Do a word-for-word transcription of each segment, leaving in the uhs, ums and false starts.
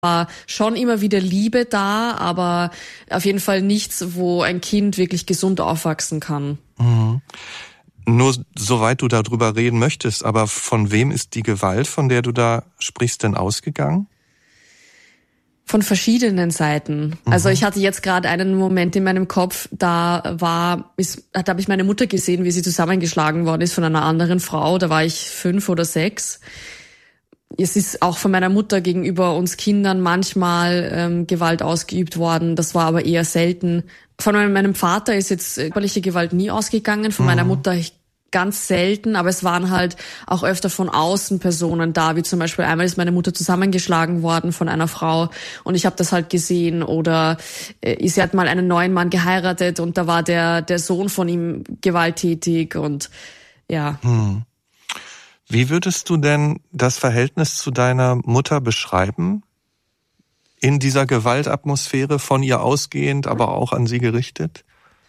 war schon immer wieder Liebe da, aber auf jeden Fall nichts, wo ein Kind wirklich gesund aufwachsen kann. Mhm. Nur soweit du darüber reden möchtest, aber von wem ist die Gewalt, von der du da sprichst, denn ausgegangen? Von verschiedenen Seiten. Mhm. Also ich hatte jetzt gerade einen Moment in meinem Kopf, da war, ist, da habe ich meine Mutter gesehen, wie sie zusammengeschlagen worden ist von einer anderen Frau. Da war ich fünf oder sechs. Es ist auch von meiner Mutter gegenüber uns Kindern manchmal ähm, Gewalt ausgeübt worden. Das war aber eher selten. Von meinem Vater ist jetzt körperliche Gewalt nie ausgegangen. Von mhm. meiner Mutter ganz selten. Aber es waren halt auch öfter von außen Personen da. Wie zum Beispiel einmal ist meine Mutter zusammengeschlagen worden von einer Frau. Und ich habe das halt gesehen. Oder äh, sie hat mal einen neuen Mann geheiratet. Und da war der der Sohn von ihm gewalttätig. Und ja. Mhm. Wie würdest du denn das Verhältnis zu deiner Mutter beschreiben? In dieser Gewaltatmosphäre, von ihr ausgehend, aber auch an sie gerichtet?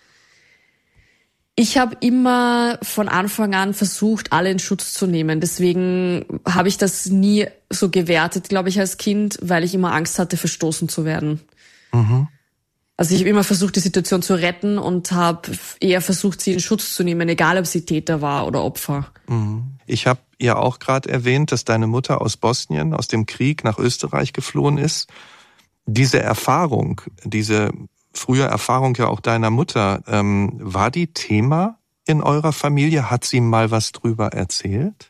Ich habe immer von Anfang an versucht, alle in Schutz zu nehmen. Deswegen habe ich das nie so gewertet, glaube ich, als Kind, weil ich immer Angst hatte, verstoßen zu werden. Mhm. Also ich habe immer versucht, die Situation zu retten und habe eher versucht, sie in Schutz zu nehmen, egal ob sie Täter war oder Opfer. Ich habe ja auch gerade erwähnt, dass deine Mutter aus Bosnien, aus dem Krieg nach Österreich geflohen ist. Diese Erfahrung, diese frühe Erfahrung ja auch deiner Mutter, ähm, war die Thema in eurer Familie? Hat sie mal was drüber erzählt?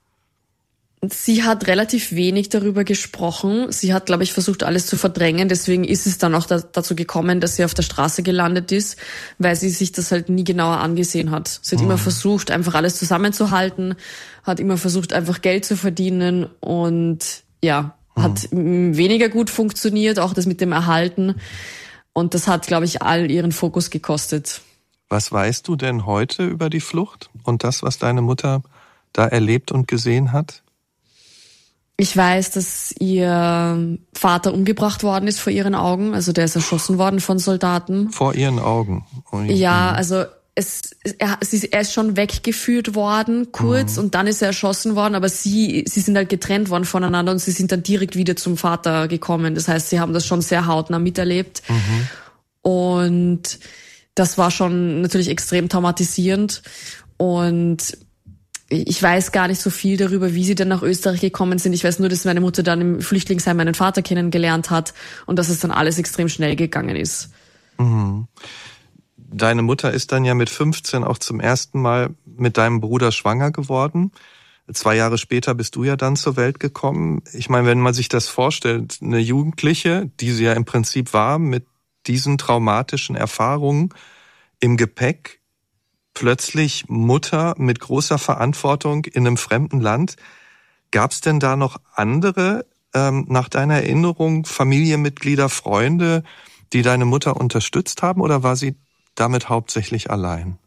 Sie hat relativ wenig darüber gesprochen. Sie hat, glaube ich, versucht, alles zu verdrängen. Deswegen ist es dann auch da, dazu gekommen, dass sie auf der Straße gelandet ist, weil sie sich das halt nie genauer angesehen hat. Sie hat mhm. immer versucht, einfach alles zusammenzuhalten, hat immer versucht, einfach Geld zu verdienen und ja, mhm. hat weniger gut funktioniert, auch das mit dem Erhalten. Und das hat, glaube ich, all ihren Fokus gekostet. Was weißt du denn heute über die Flucht und das, was deine Mutter da erlebt und gesehen hat? Ich weiß, dass ihr Vater umgebracht worden ist vor ihren Augen. Also der ist erschossen worden von Soldaten. Vor ihren Augen? Oh, ja, also es, er, er ist schon weggeführt worden, kurz, mhm. und dann ist er erschossen worden. Aber sie, sie sind halt getrennt worden voneinander und sie sind dann direkt wieder zum Vater gekommen. Das heißt, sie haben das schon sehr hautnah miterlebt. Mhm. Und das war schon natürlich extrem traumatisierend. Und ich weiß gar nicht so viel darüber, wie sie denn nach Österreich gekommen sind. Ich weiß nur, dass meine Mutter dann im Flüchtlingsheim meinen Vater kennengelernt hat und dass es dann alles extrem schnell gegangen ist. Mhm. Deine Mutter ist dann ja mit fünfzehn auch zum ersten Mal mit deinem Bruder schwanger geworden. Zwei Jahre später bist du ja dann zur Welt gekommen. Ich meine, wenn man sich das vorstellt, eine Jugendliche, die sie ja im Prinzip war, mit diesen traumatischen Erfahrungen im Gepäck, plötzlich Mutter mit großer Verantwortung in einem fremden Land. Gab es denn da noch andere, ähm, nach deiner Erinnerung, Familienmitglieder, Freunde, die deine Mutter unterstützt haben, oder war sie damit hauptsächlich allein?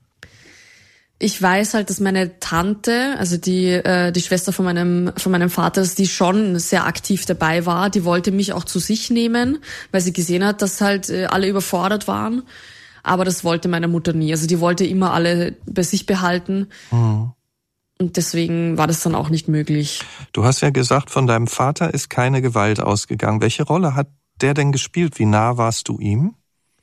Ich weiß halt, dass meine Tante, also die äh, die Schwester von meinem von meinem Vater, die schon sehr aktiv dabei war. Die wollte mich auch zu sich nehmen, weil sie gesehen hat, dass halt äh, alle überfordert waren. Aber das wollte meine Mutter nie. Also die wollte immer alle bei sich behalten. Mhm. Und deswegen war das dann auch nicht möglich. Du hast ja gesagt, von deinem Vater ist keine Gewalt ausgegangen. Welche Rolle hat der denn gespielt? Wie nah warst du ihm?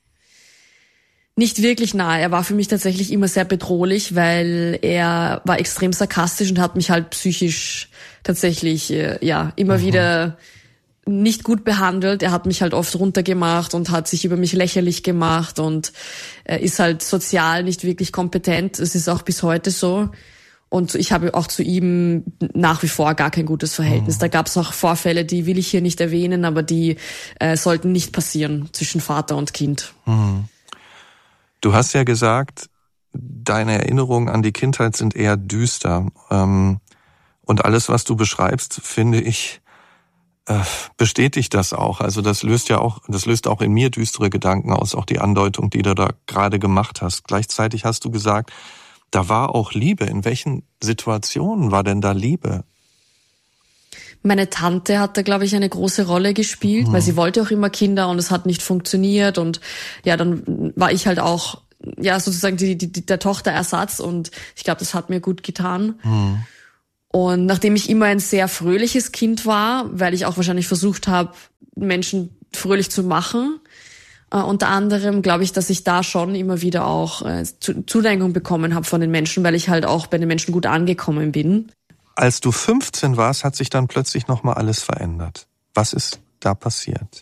Nicht wirklich nah. Er war für mich tatsächlich immer sehr bedrohlich, weil er war extrem sarkastisch und hat mich halt psychisch tatsächlich äh, ja immer mhm. wieder nicht gut behandelt. Er hat mich halt oft runtergemacht und hat sich über mich lächerlich gemacht und er ist halt sozial nicht wirklich kompetent. Es ist auch bis heute so. Und ich habe auch zu ihm nach wie vor gar kein gutes Verhältnis. Mhm. Da gab es auch Vorfälle, die will ich hier nicht erwähnen, aber die äh, sollten nicht passieren zwischen Vater und Kind. Mhm. Du hast ja gesagt, deine Erinnerungen an die Kindheit sind eher düster. Und alles, was du beschreibst, finde ich, bestätigt das auch. Also das löst ja auch, das löst auch in mir düstere Gedanken aus, auch die Andeutung, die du da gerade gemacht hast. Gleichzeitig hast du gesagt, da war auch Liebe. In welchen Situationen war denn da Liebe? Meine Tante hat da, glaube ich, eine große Rolle gespielt, mhm. weil sie wollte auch immer Kinder und es hat nicht funktioniert. Und ja, dann war ich halt auch ja sozusagen die, die, der Tochterersatz und ich glaube, das hat mir gut getan. Mhm. Und nachdem ich immer ein sehr fröhliches Kind war, weil ich auch wahrscheinlich versucht habe, Menschen fröhlich zu machen, äh, unter anderem glaube ich, dass ich da schon immer wieder auch äh, Zuneigung bekommen habe von den Menschen, weil ich halt auch bei den Menschen gut angekommen bin. Als du fünfzehn warst, hat sich dann plötzlich nochmal alles verändert. Was ist da passiert?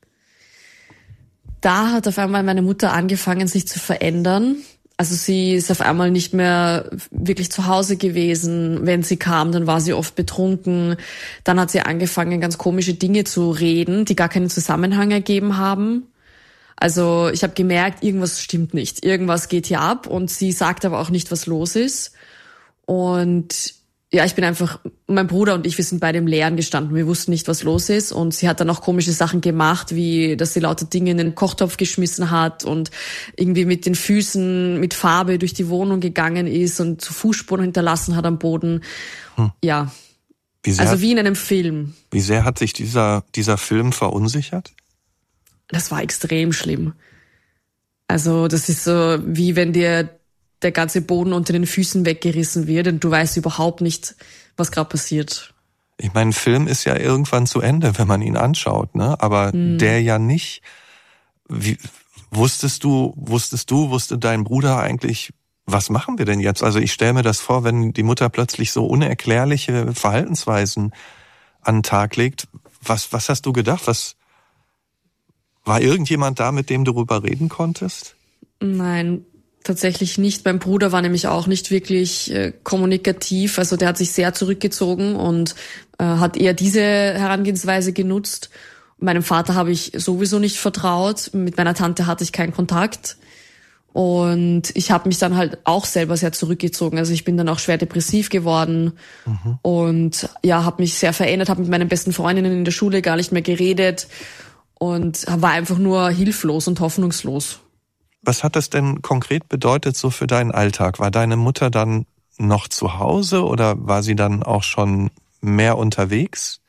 Da hat auf einmal meine Mutter angefangen, sich zu verändern. Also sie ist auf einmal nicht mehr wirklich zu Hause gewesen. Wenn sie kam, dann war sie oft betrunken. Dann hat sie angefangen, ganz komische Dinge zu reden, die gar keinen Zusammenhang ergeben haben. Also ich habe gemerkt, irgendwas stimmt nicht. Irgendwas geht hier ab und sie sagt aber auch nicht, was los ist. Und ja, ich bin einfach, mein Bruder und ich, wir sind beide im Leeren gestanden. Wir wussten nicht, was los ist. Und sie hat dann auch komische Sachen gemacht, wie, dass sie lauter Dinge in den Kochtopf geschmissen hat und irgendwie mit den Füßen, mit Farbe durch die Wohnung gegangen ist und zu Fußspuren hinterlassen hat am Boden. Hm. Ja. Wie sehr, also wie in einem Film. Wie sehr hat sich dieser, dieser Film verunsichert? Das war extrem schlimm. Also, das ist so, wie wenn dir der ganze Boden unter den Füßen weggerissen wird und du weißt überhaupt nicht, was gerade passiert. Ich meine, ein Film ist ja irgendwann zu Ende, wenn man ihn anschaut, ne? Aber hm. der ja nicht. Wie, wusstest du, wusstest du, wusste dein Bruder eigentlich, was machen wir denn jetzt? Also ich stelle mir das vor, wenn die Mutter plötzlich so unerklärliche Verhaltensweisen an den Tag legt. Was, was hast du gedacht? Was, war irgendjemand da, mit dem du darüber reden konntest? Nein, tatsächlich nicht. Mein Bruder war nämlich auch nicht wirklich äh, kommunikativ. Also der hat sich sehr zurückgezogen und äh, hat eher diese Herangehensweise genutzt. Meinem Vater habe ich sowieso nicht vertraut. Mit meiner Tante hatte ich keinen Kontakt. Und ich habe mich dann halt auch selber sehr zurückgezogen. Also ich bin dann auch schwer depressiv geworden mhm. und ja, habe mich sehr verändert, habe mit meinen besten Freundinnen in der Schule gar nicht mehr geredet und war einfach nur hilflos und hoffnungslos. Was hat das denn konkret bedeutet so für deinen Alltag? War deine Mutter dann noch zu Hause oder war sie dann auch schon mehr unterwegs?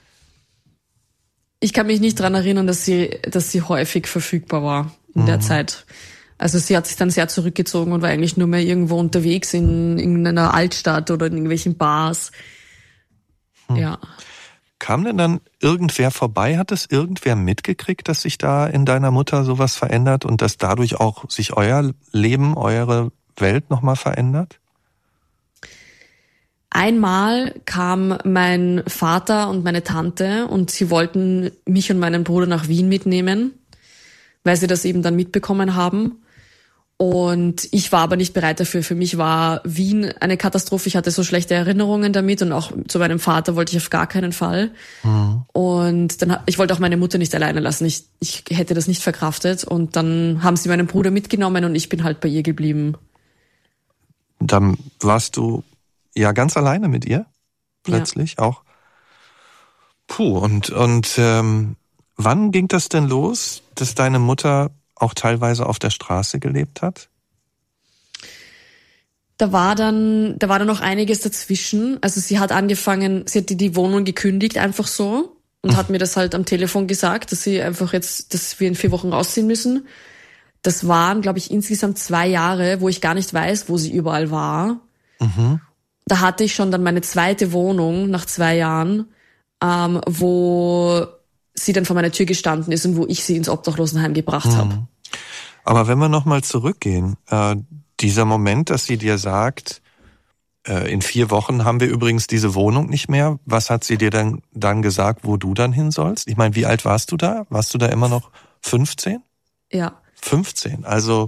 Ich kann mich nicht dran erinnern, dass sie, dass sie häufig verfügbar war in mhm. der Zeit. Also sie hat sich dann sehr zurückgezogen und war eigentlich nur mehr irgendwo unterwegs in, in einer Altstadt oder in irgendwelchen Bars. Hm. Ja. Kam denn dann irgendwer vorbei? Hat es irgendwer mitgekriegt, dass sich da in deiner Mutter sowas verändert und dass dadurch auch sich euer Leben, eure Welt nochmal verändert? Einmal kam mein Vater und meine Tante und sie wollten mich und meinen Bruder nach Wien mitnehmen, weil sie das eben dann mitbekommen haben. Und ich war aber nicht bereit dafür. Für mich war Wien eine Katastrophe. Ich hatte so schlechte Erinnerungen damit und auch zu meinem Vater wollte ich auf gar keinen Fall. Mhm. Und dann, ich wollte auch meine Mutter nicht alleine lassen. Ich, ich hätte das nicht verkraftet. Und dann haben sie meinen Bruder mitgenommen und ich bin halt bei ihr geblieben. Dann warst du ja ganz alleine mit ihr? Plötzlich ja. Auch? Puh, und, und ähm, wann ging das denn los, dass deine Mutter auch teilweise auf der Straße gelebt hat? Da war dann, da war dann noch einiges dazwischen. Also sie hat angefangen, sie hat die, die Wohnung gekündigt einfach so und mhm. hat mir das halt am Telefon gesagt, dass sie einfach jetzt, dass wir in vier Wochen rausziehen müssen. Das waren, glaube ich, insgesamt zwei Jahre, wo ich gar nicht weiß, wo sie überall war. Mhm. Da hatte ich schon dann meine zweite Wohnung nach zwei Jahren, ähm, wo sie dann vor meiner Tür gestanden ist und wo ich sie ins Obdachlosenheim gebracht mhm. habe. Aber wenn wir nochmal zurückgehen, äh, dieser Moment, dass sie dir sagt, äh, in vier Wochen haben wir übrigens diese Wohnung nicht mehr, was hat sie dir dann, dann gesagt, wo du dann hin sollst? Ich meine, wie alt warst du da? Warst du da immer noch fünfzehn? Ja. fünfzehn, also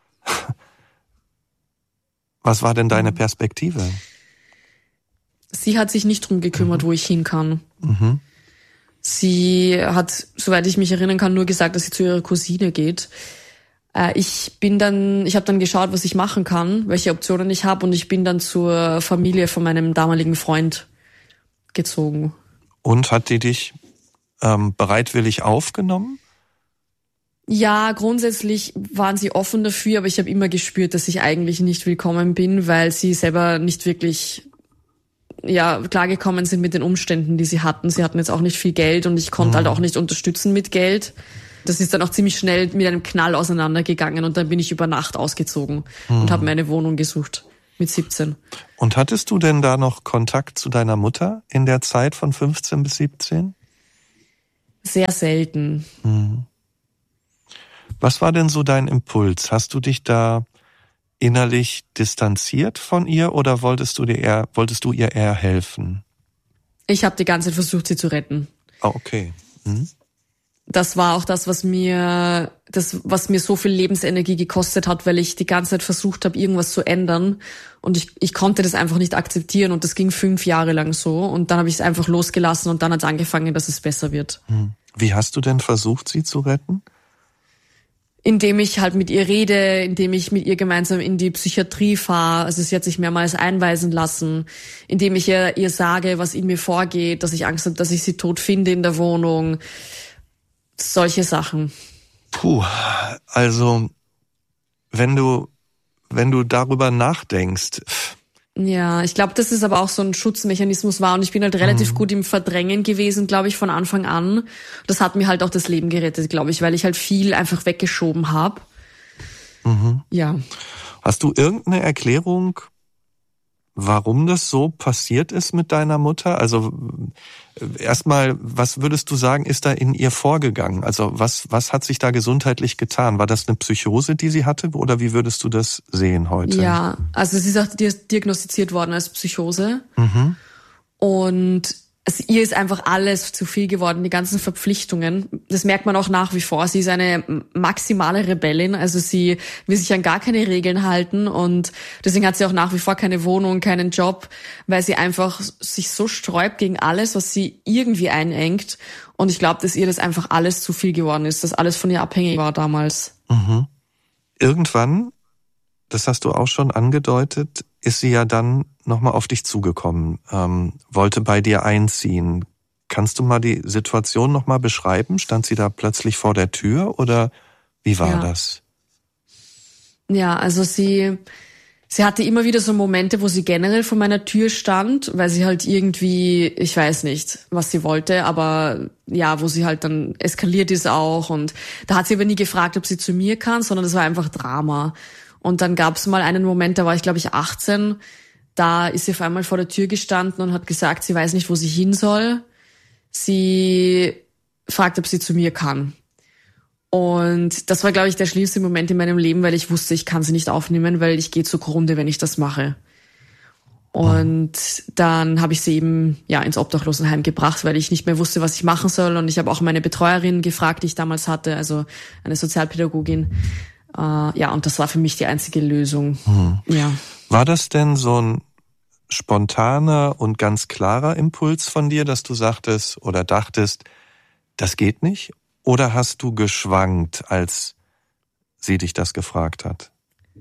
was war denn deine Perspektive? Sie hat sich nicht drum gekümmert, mhm. wo ich hin kann. Mhm. Sie hat, soweit ich mich erinnern kann, nur gesagt, dass sie zu ihrer Cousine geht. Äh, ich bin dann, ich habe dann geschaut, was ich machen kann, welche Optionen ich habe, und ich bin dann zur Familie von meinem damaligen Freund gezogen. Und hat die dich ähm, bereitwillig aufgenommen? Ja, grundsätzlich waren sie offen dafür, aber ich habe immer gespürt, dass ich eigentlich nicht willkommen bin, weil sie selber nicht wirklich ja klargekommen sind mit den Umständen, die sie hatten. Sie hatten jetzt auch nicht viel Geld und ich konnte mhm. halt auch nicht unterstützen mit Geld. Das ist dann auch ziemlich schnell mit einem Knall auseinandergegangen und dann bin ich über Nacht ausgezogen mhm. und habe mir eine Wohnung gesucht. mit siebzehn. Und hattest du denn da noch Kontakt zu deiner Mutter in der Zeit von fünfzehn bis siebzehn? Sehr selten. Mhm. Was war denn so dein Impuls? Hast du dich da innerlich distanziert von ihr oder wolltest du dir eher, wolltest du ihr eher helfen? Ich habe die ganze Zeit versucht, sie zu retten. Ah, okay. Mhm. Das war auch das, was mir, das, was mir so viel Lebensenergie gekostet hat, weil ich die ganze Zeit versucht habe, irgendwas zu ändern. Und ich, ich konnte das einfach nicht akzeptieren. Und das ging fünf Jahre lang so. Und dann habe ich es einfach losgelassen und dann hat es angefangen, dass es besser wird. Wie hast du denn versucht, sie zu retten? Indem ich halt mit ihr rede, indem ich mit ihr gemeinsam in die Psychiatrie fahre. Also sie hat sich mehrmals einweisen lassen. Indem ich ihr, ihr sage, was in mir vorgeht, dass ich Angst habe, dass ich sie tot finde in der Wohnung. Solche Sachen. Puh, also wenn du wenn du darüber nachdenkst. Ja, ich glaube, dass es aber auch so ein Schutzmechanismus war und ich bin halt relativ Mhm. gut im Verdrängen gewesen, glaube ich, von Anfang an. Das hat mir halt auch das Leben gerettet, glaube ich, weil ich halt viel einfach weggeschoben habe. Mhm. Ja. Hast du irgendeine Erklärung, warum das so passiert ist mit deiner Mutter? Also erstmal, was würdest du sagen, ist da in ihr vorgegangen? Also was was hat sich da gesundheitlich getan? War das eine Psychose, die sie hatte, oder wie würdest du das sehen heute? Ja, also sie ist auch diagnostiziert worden als Psychose. Mhm. Und es, ihr ist einfach alles zu viel geworden, die ganzen Verpflichtungen. Das merkt man auch nach wie vor. Sie ist eine maximale Rebellin, also sie will sich an gar keine Regeln halten und deswegen hat sie auch nach wie vor keine Wohnung, keinen Job, weil sie einfach sich so sträubt gegen alles, was sie irgendwie einengt. Und ich glaube, dass ihr das einfach alles zu viel geworden ist, dass alles von ihr abhängig war damals. Mhm. Irgendwann, das hast du auch schon angedeutet, ist sie ja dann nochmal auf dich zugekommen, ähm, wollte bei dir einziehen. Kannst du mal die Situation nochmal beschreiben? Stand sie da plötzlich vor der Tür oder wie war Ja. das? Ja, also sie, sie hatte immer wieder so Momente, wo sie generell vor meiner Tür stand, weil sie halt irgendwie, ich weiß nicht, was sie wollte, aber ja, wo sie halt dann eskaliert ist auch und da hat sie aber nie gefragt, ob sie zu mir kann, sondern das war einfach Drama. Und dann gab's mal einen Moment, da war ich glaube ich achtzehn, da ist sie auf einmal vor der Tür gestanden und hat gesagt, sie weiß nicht, wo sie hin soll. Sie fragt, ob sie zu mir kann. Und das war, glaube ich, der schlimmste Moment in meinem Leben, weil ich wusste, ich kann sie nicht aufnehmen, weil ich gehe zugrunde, wenn ich das mache. Und dann habe ich sie eben ja ins Obdachlosenheim gebracht, weil ich nicht mehr wusste, was ich machen soll. Und ich habe auch meine Betreuerin gefragt, die ich damals hatte, also eine Sozialpädagogin. Uh, ja, und das war für mich die einzige Lösung. Hm. Ja. War das denn so ein spontaner und ganz klarer Impuls von dir, dass du sagtest oder dachtest, das geht nicht? Oder hast du geschwankt, als sie dich das gefragt hat?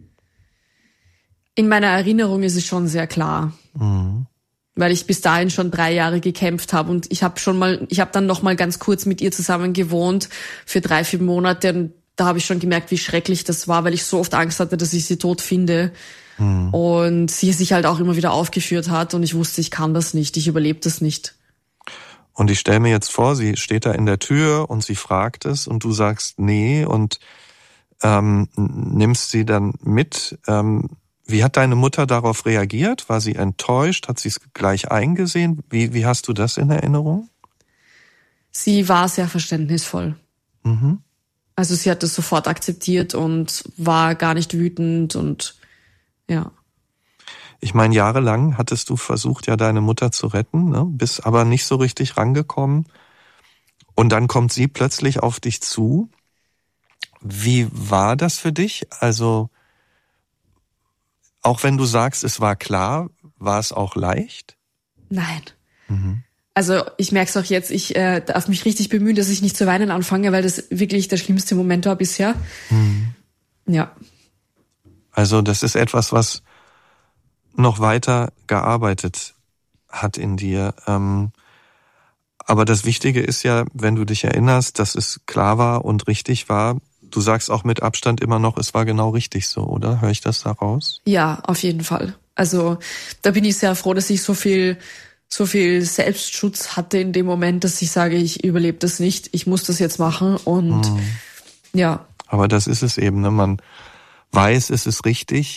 In meiner Erinnerung ist es schon sehr klar. Mhm. Weil ich bis dahin schon drei Jahre gekämpft habe und ich habe schon mal, ich habe dann noch mal ganz kurz mit ihr zusammen gewohnt für drei, vier Monate und da habe ich schon gemerkt, wie schrecklich das war, weil ich so oft Angst hatte, dass ich sie tot finde. Hm. Und sie sich halt auch immer wieder aufgeführt hat und ich wusste, ich kann das nicht, ich überlebe das nicht. Und ich stelle mir jetzt vor, sie steht da in der Tür und sie fragt es und du sagst nee und ähm, nimmst sie dann mit. Ähm, wie hat deine Mutter darauf reagiert? War sie enttäuscht? Hat sie es gleich eingesehen? Wie, wie hast du das in Erinnerung? Sie war sehr verständnisvoll. Mhm. Also sie hat das sofort akzeptiert und war gar nicht wütend und ja. Ich meine, jahrelang hattest du versucht, ja deine Mutter zu retten, ne? Bist aber nicht so richtig rangekommen. Und dann kommt sie plötzlich auf dich zu. Wie war das für dich? Also, auch wenn du sagst, es war klar, war es auch leicht? Nein. Mhm. Also ich merke es auch jetzt, ich äh, darf mich richtig bemühen, dass ich nicht zu weinen anfange, weil das wirklich der schlimmste Moment war bisher. Mhm. Ja. Also das ist etwas, was noch weiter gearbeitet hat in dir. Ähm, aber das Wichtige ist ja, wenn du dich erinnerst, dass es klar war und richtig war, du sagst auch mit Abstand immer noch, es war genau richtig so, oder? Höre ich das da raus? Ja, auf jeden Fall. Also da bin ich sehr froh, dass ich so viel so viel Selbstschutz hatte in dem Moment, dass ich sage, ich überlebe das nicht, ich muss das jetzt machen und mhm. ja. Aber das ist es eben, ne? Man weiß, es ist richtig,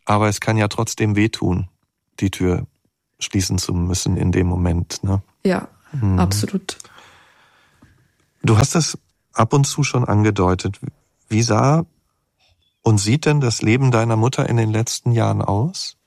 Aber es kann ja trotzdem wehtun, die Tür schließen zu müssen in dem Moment, ne? Ja, mhm. absolut. Du hast es ab und zu schon angedeutet. Wie sah und sieht denn das Leben deiner Mutter in den letzten Jahren aus?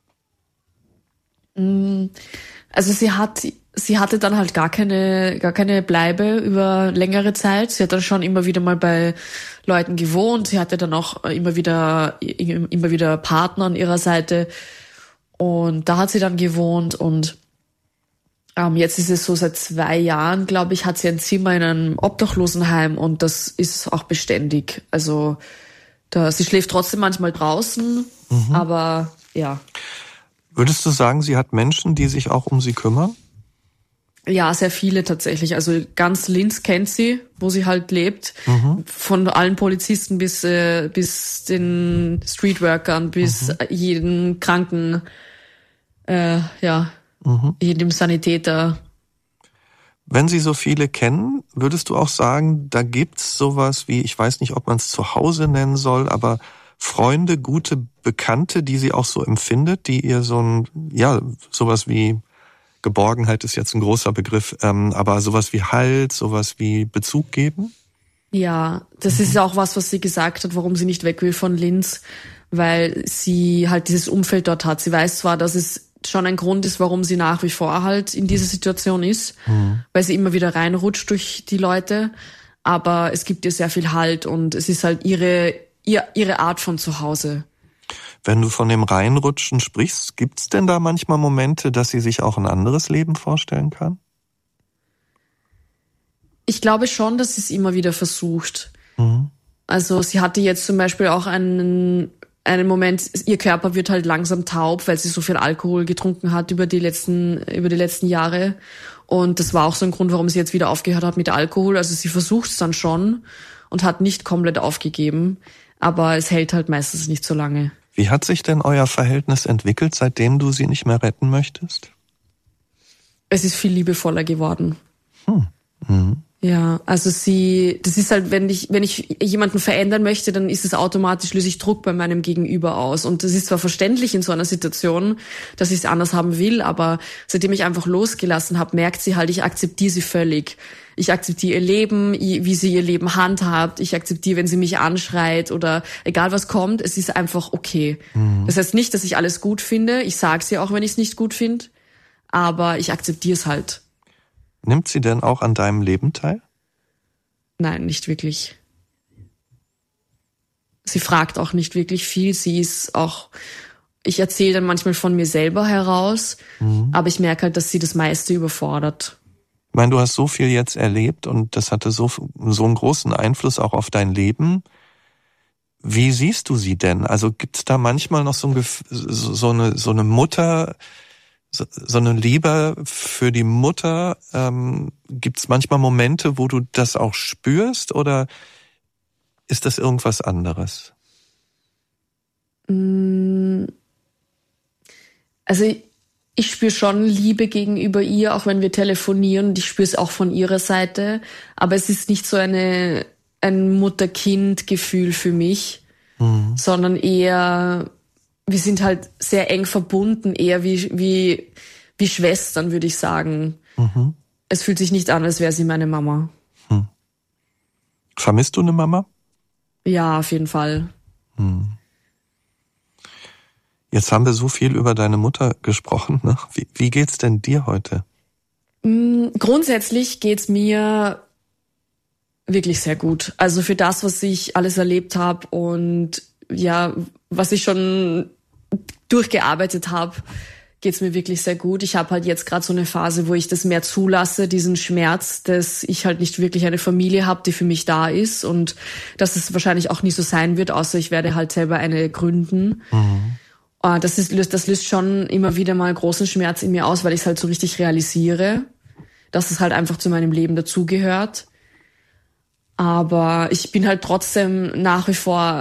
Also sie hat, sie hatte dann halt gar keine, gar keine Bleibe über längere Zeit. Sie hat dann schon immer wieder mal bei Leuten gewohnt. Sie hatte dann auch immer wieder, immer wieder Partner an ihrer Seite. Und da hat sie dann gewohnt. Und ähm, jetzt ist es so, seit zwei Jahren, glaube ich, hat sie ein Zimmer in einem Obdachlosenheim. Und das ist auch beständig. Also da, sie schläft trotzdem manchmal draußen, mhm. aber ja. Würdest du sagen, sie hat Menschen, die sich auch um sie kümmern? Ja, sehr viele tatsächlich. Also ganz Linz kennt sie, wo sie halt lebt. Mhm. Von allen Polizisten bis äh, bis den Streetworkern, bis mhm. jeden Kranken, äh, ja, mhm. jedem Sanitäter. Wenn Sie so viele kennen, würdest du auch sagen, da gibt's sowas wie, ich weiß nicht, ob man es Zuhause nennen soll, aber Freunde, gute Bekannte, die sie auch so empfindet, die ihr so ein, ja, sowas wie Geborgenheit ist jetzt ein großer Begriff, ähm, aber sowas wie Halt, sowas wie Bezug geben? Ja, das mhm. ist auch was, was sie gesagt hat, warum sie nicht weg will von Linz, weil sie halt dieses Umfeld dort hat. Sie weiß zwar, dass es schon ein Grund ist, warum sie nach wie vor halt in dieser Situation ist, mhm. weil sie immer wieder reinrutscht durch die Leute, aber es gibt ihr sehr viel Halt und es ist halt ihre ihr, ihre Art von Zuhause. Wenn du von dem Reinrutschen sprichst, gibt's denn da manchmal Momente, dass sie sich auch ein anderes Leben vorstellen kann? Ich glaube schon, dass sie es immer wieder versucht. Mhm. Also sie hatte jetzt zum Beispiel auch einen einen Moment, ihr Körper wird halt langsam taub, weil sie so viel Alkohol getrunken hat über die letzten, über die letzten Jahre. Und das war auch so ein Grund, warum sie jetzt wieder aufgehört hat mit Alkohol. Also sie versucht es dann schon und hat nicht komplett aufgegeben. Aber es hält halt meistens nicht so lange. Wie hat sich denn euer Verhältnis entwickelt, seitdem du sie nicht mehr retten möchtest? Es ist viel liebevoller geworden. Hm. Mhm. Ja, also sie, das ist halt, wenn ich, wenn ich jemanden verändern möchte, dann ist es automatisch, löse ich Druck bei meinem Gegenüber aus. Und das ist zwar verständlich in so einer Situation, dass ich es anders haben will, aber seitdem ich einfach losgelassen habe, merkt sie halt, ich akzeptiere sie völlig. Ich akzeptiere ihr Leben, wie sie ihr Leben handhabt. Ich akzeptiere, wenn sie mich anschreit oder egal was kommt, es ist einfach okay. Mhm. Das heißt nicht, dass ich alles gut finde. Ich sage es ihr auch, wenn ich es nicht gut finde, aber ich akzeptiere es halt. Nimmt sie denn auch an deinem Leben teil? Nein, nicht wirklich. Sie fragt auch nicht wirklich viel. Sie ist auch, ich erzähle dann manchmal von mir selber heraus, mhm. aber ich merke halt, dass sie das meiste überfordert. Ich meine, du hast so viel jetzt erlebt und das hatte so, so einen großen Einfluss auch auf dein Leben. Wie siehst du sie denn? Also gibt's da manchmal noch so, ein, so, eine, so eine Mutter, so, so eine Liebe für die Mutter? Ähm, gibt's manchmal Momente, wo du das auch spürst oder ist das irgendwas anderes? Also ich, ich spüre schon Liebe gegenüber ihr, auch wenn wir telefonieren und ich spüre es auch von ihrer Seite, aber es ist nicht so eine ein Mutter-Kind-Gefühl für mich, mhm. sondern eher, wir sind halt sehr eng verbunden, eher wie wie wie Schwestern, würde ich sagen. Mhm. Es fühlt sich nicht an, als wäre sie meine Mama. Hm. Vermisst du eine Mama? Ja, auf jeden Fall. Hm. Jetzt haben wir so viel über deine Mutter gesprochen. Ne? Wie, wie geht's denn dir heute? Grundsätzlich geht's mir wirklich sehr gut. Also für das, was ich alles erlebt habe und ja, was ich schon durchgearbeitet habe, geht's mir wirklich sehr gut. Ich habe halt jetzt gerade so eine Phase, wo ich das mehr zulasse, diesen Schmerz, dass ich halt nicht wirklich eine Familie habe, die für mich da ist und dass es wahrscheinlich auch nie so sein wird, außer ich werde halt selber eine gründen. Mhm. Das ist, das löst schon immer wieder mal großen Schmerz in mir aus, weil ich es halt so richtig realisiere, dass es halt einfach zu meinem Leben dazugehört. Aber ich bin halt trotzdem nach wie vor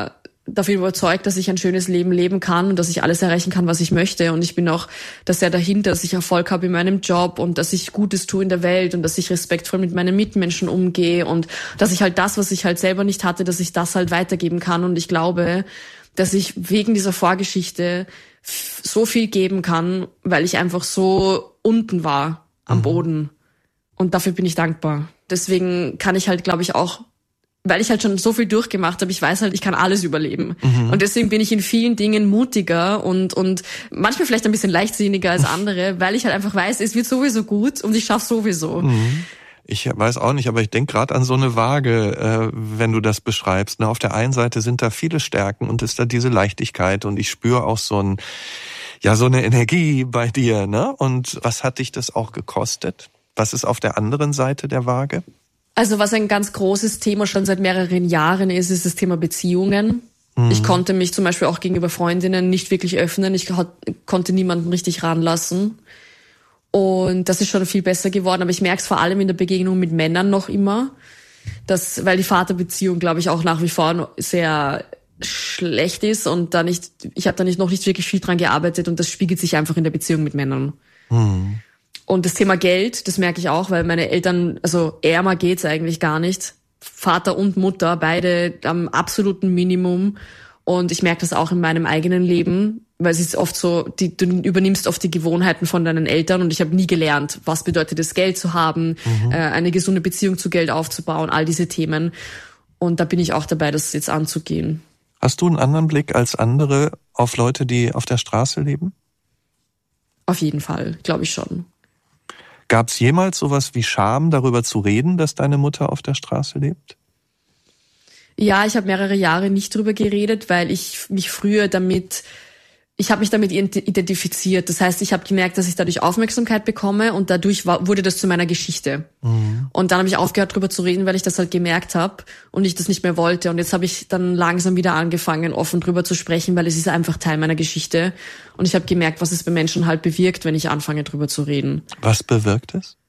davon überzeugt, dass ich ein schönes Leben leben kann und dass ich alles erreichen kann, was ich möchte. Und ich bin auch dass sehr dahinter, dass ich Erfolg habe in meinem Job und dass ich Gutes tue in der Welt und dass ich respektvoll mit meinen Mitmenschen umgehe und dass ich halt das, was ich halt selber nicht hatte, dass ich das halt weitergeben kann. Und ich glaube, dass ich wegen dieser Vorgeschichte so viel geben kann, weil ich einfach so unten war am mhm. Boden. Und dafür bin ich dankbar. Deswegen kann ich halt, glaube ich, auch, weil ich halt schon so viel durchgemacht habe, ich weiß halt, ich kann alles überleben. Mhm. Und deswegen bin ich in vielen Dingen mutiger und und manchmal vielleicht ein bisschen leichtsinniger als andere, weil ich halt einfach weiß, es wird sowieso gut und ich schaff's sowieso. Mhm. Ich weiß auch nicht, aber ich denke gerade an so eine Waage, äh, wenn du das beschreibst. Ne? Auf der einen Seite sind da viele Stärken und ist da diese Leichtigkeit und ich spüre auch so ein, ja, so eine Energie bei dir. Ne? Und was hat dich das auch gekostet? Was ist auf der anderen Seite der Waage? Also was ein ganz großes Thema schon seit mehreren Jahren ist, ist das Thema Beziehungen. Mhm. Ich konnte mich zum Beispiel auch gegenüber Freundinnen nicht wirklich öffnen. Ich konnte niemanden richtig ranlassen. Und das ist schon viel besser geworden. Aber ich merke es vor allem in der Begegnung mit Männern noch immer, dass, weil die Vaterbeziehung, glaube ich, auch nach wie vor sehr schlecht ist und da nicht, ich habe da nicht noch nicht wirklich viel dran gearbeitet und das spiegelt sich einfach in der Beziehung mit Männern. Mhm. Und das Thema Geld, das merke ich auch, weil meine Eltern, also ärmer geht's eigentlich gar nicht. Vater und Mutter, beide am absoluten Minimum. Und ich merke das auch in meinem eigenen Leben, weil es ist oft so, die, du übernimmst oft die Gewohnheiten von deinen Eltern und ich habe nie gelernt, was bedeutet es, Geld zu haben, mhm. äh, eine gesunde Beziehung zu Geld aufzubauen, all diese Themen. Und da bin ich auch dabei, das jetzt anzugehen. Hast du einen anderen Blick als andere auf Leute, die auf der Straße leben? Auf jeden Fall, glaube ich schon. Gab es jemals sowas wie Scham, darüber zu reden, dass deine Mutter auf der Straße lebt? Ja, ich habe mehrere Jahre nicht drüber geredet, weil ich mich früher damit, ich habe mich damit identifiziert. Das heißt, ich habe gemerkt, dass ich dadurch Aufmerksamkeit bekomme und dadurch war, wurde das zu meiner Geschichte. Mhm. Und dann habe ich aufgehört, drüber zu reden, weil ich das halt gemerkt habe und ich das nicht mehr wollte. Und jetzt habe ich dann langsam wieder angefangen, offen drüber zu sprechen, weil es ist einfach Teil meiner Geschichte. Und ich habe gemerkt, was es bei Menschen halt bewirkt, wenn ich anfange, drüber zu reden. Was bewirkt es?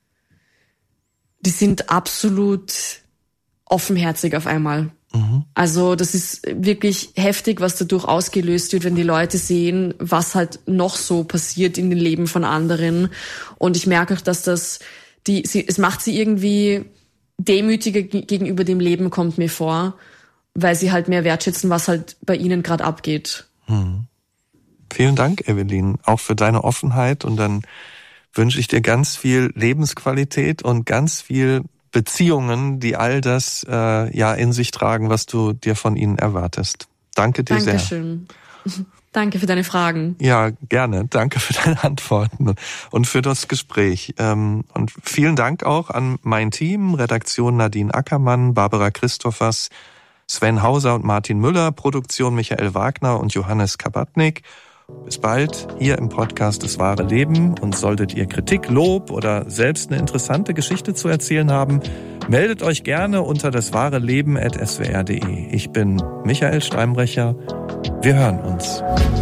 Die sind absolut offenherzig auf einmal. Mhm. Also das ist wirklich heftig, was dadurch ausgelöst wird, wenn die Leute sehen, was halt noch so passiert in den Leben von anderen. Und ich merke auch, dass das, die, sie, es macht sie irgendwie demütiger gegenüber dem Leben, kommt mir vor, weil sie halt mehr wertschätzen, was halt bei ihnen gerade abgeht. Mhm. Vielen Dank, Evelyn, auch für deine Offenheit. Und dann wünsche ich dir ganz viel Lebensqualität und ganz viel Beziehungen, die all das äh, ja in sich tragen, was du dir von ihnen erwartest. Danke dir sehr. Dankeschön. Danke für deine Fragen. Ja, gerne. Danke für deine Antworten und für das Gespräch. Ähm, und vielen Dank auch an mein Team, Redaktion Nadine Ackermann, Barbara Christophers, Sven Hauser und Martin Müller, Produktion Michael Wagner und Johannes Kabatnik. Bis bald hier im Podcast Das wahre Leben. Und solltet ihr Kritik, Lob oder selbst eine interessante Geschichte zu erzählen haben, meldet euch gerne unter daswahreleben at s w r punkt d e. Ich bin Michael Steinbrecher. Wir hören uns.